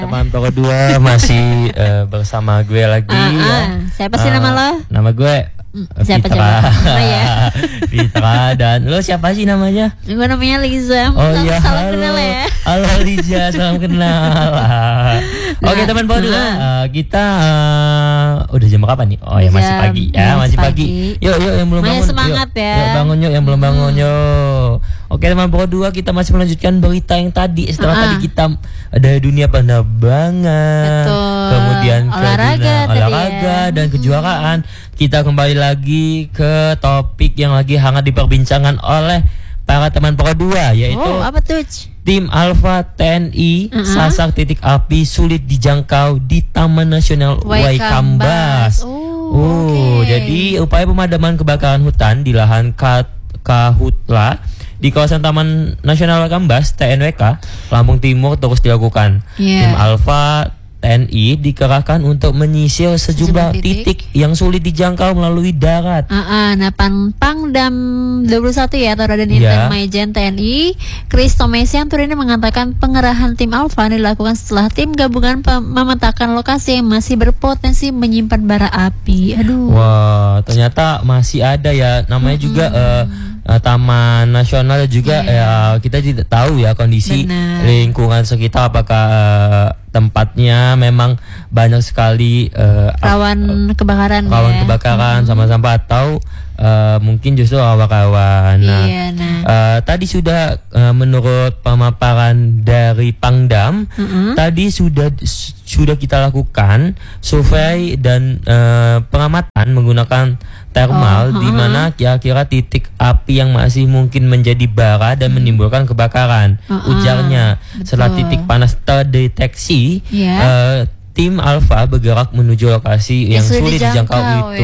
Teman Pokok 2 masih bersama gue lagi ya. Siapa sih nama lo? Nama gue Siapa Fitra. coba? Oh ya. Fitra. Dan lo siapa sih namanya? Gue namanya Liza. Oh iya. Salam kenal ya. Halo Liza, salam kenal. Oke teman Pokok 2, kita udah jam berapa nih? Oh ya masih pagi ya, masih pagi. Yuk yang belum bangun. Semangat ya. Yuk bangun yuk yang belum bangun yuk. Oke teman Pokok 2, kita masih melanjutkan berita yang tadi. Setelah tadi kita dari dunia penerbangan, kemudian ke olahraga dan kejuaraan, kita kembali lagi ke topik yang lagi hangat diperbincangkan oleh para teman Pokok 2, yaitu apa tuh? Tim Alfa TNI sasar titik api sulit dijangkau di Taman Nasional Waikambas. Jadi upaya pemadaman kebakaran hutan di lahan Kahutla di kawasan Taman Nasional Waikambas (TNWK) Lampung Timur terus dilakukan. Tim Alfa TNI dikerahkan untuk menyisir sejumlah titik yang sulit dijangkau melalui darat. Nah, Pangdam 21 ya, atau Raden Inten Maijen TNI Kristo Mesiantur ini mengatakan pengerahan tim Alfa dilakukan setelah tim gabungan memetakan lokasi yang masih berpotensi menyimpan bara api. Wah, ternyata masih ada ya, namanya juga Taman Nasional juga ya, kita tidak tahu ya kondisi lingkungan sekitar, apakah tempatnya memang banyak sekali rawan kebakaran sama sampah atau mungkin justru rawan-rawan. Tadi sudah menurut pemaparan dari Pangdam, tadi sudah kita lakukan survei dan pengamatan menggunakan thermal di mana kira-kira titik api yang masih mungkin menjadi bara dan menimbulkan kebakaran. Ujarnya, setelah titik panas terdeteksi, tim Alfa bergerak menuju lokasi yang sulit dijangkau itu.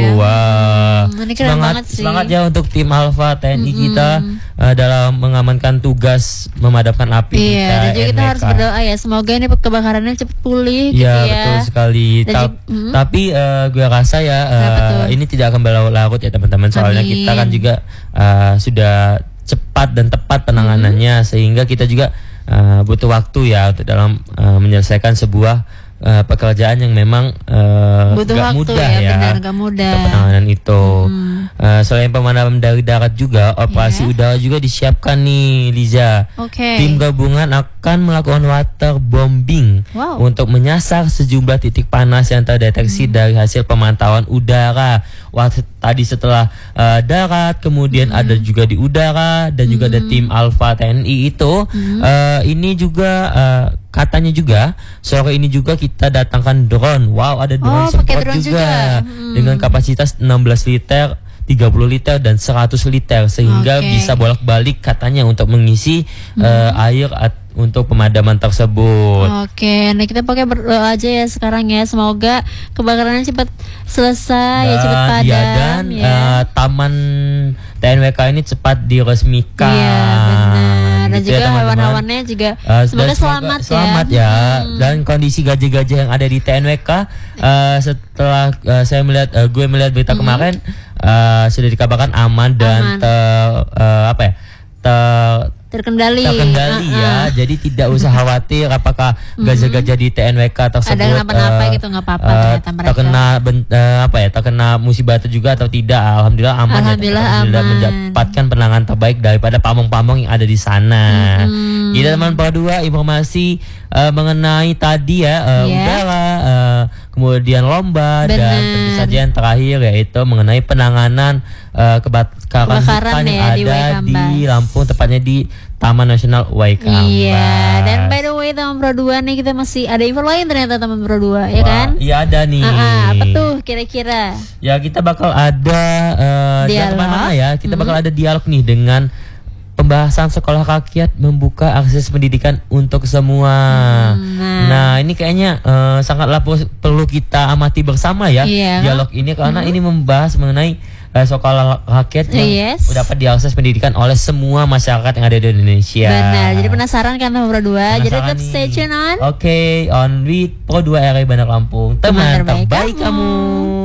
Semangat ya untuk tim Alfa TNI kita dalam mengamankan tugas memadamkan api. Dan juga kita harus berdoa ya, semoga ini kebakarannya cepat pulih. Betul sekali. Tapi gue rasa ya ini tidak akan berlarut ya teman-teman, soalnya kita kan juga sudah cepat dan tepat penanganannya, sehingga kita juga butuh waktu ya untuk dalam menyelesaikan sebuah pekerjaan yang memang gak mudah ya, gak mudah untuk penanganan itu. Selain pemadaman dari darat juga, operasi udara juga disiapkan nih Liza. Tim gabungan akan melakukan waterbombing untuk menyasar sejumlah titik panas yang terdeteksi dari hasil pemantauan udara. Tadi setelah darat, kemudian ada juga di udara, dan juga ada tim Alfa TNI itu. Ini juga katanya juga sore ini juga kita datangkan drone. Ada drone support juga dengan kapasitas 16 liter, 30 liter dan 100 liter, sehingga bisa bolak-balik katanya untuk mengisi air untuk pemadaman tersebut. Nah kita pakai berdoa aja ya sekarang ya, semoga kebakarannya cepat selesai, cepat padam Taman TNWK ini cepat diresmikan. Dan gitu juga hewan-hewannya juga semoga selamat ya. Dan kondisi gajah-gajah yang ada di TNWK setelah gue melihat berita kemarin, sudah dikabarkan aman dan terkendali ya. Jadi tidak usah khawatir apakah gajah-gajah di TNWK tersebut ada kenapa-napa gitu, nggak apa-apa terkena musibah itu juga atau tidak. Alhamdulillah aman. Alhamdulillah mendapatkan penanganan terbaik daripada pamong-pamong yang ada di sana. Kita teman Pokok 2 informasi mengenai tadi ya udara, kemudian lomba, dan tentu saja yang terakhir yaitu mengenai penanganan kebakaran hutan yang ada di Lampung, tepatnya di Taman Nasional Waikambas. Dan by the way teman Pro 2 nih, kita masih ada info lain ternyata teman Pro 2 ya kan? Iya ada nih. Apa tuh kira-kira? Ya kita bakal ada dialog. Kita bakal ada dialog nih dengan pembahasan sekolah rakyat membuka akses pendidikan untuk semua. Nah ini kayaknya sangatlah perlu kita amati bersama ya dialog ini, karena ini membahas mengenai sekolah rakyat yang dapat diakses pendidikan oleh semua masyarakat yang ada di Indonesia. Benar, jadi penasaran kan Pro 2? Jadi tetap stay tune on. On with Pro 2 RI Bandar Lampung, teman terbaik kamu.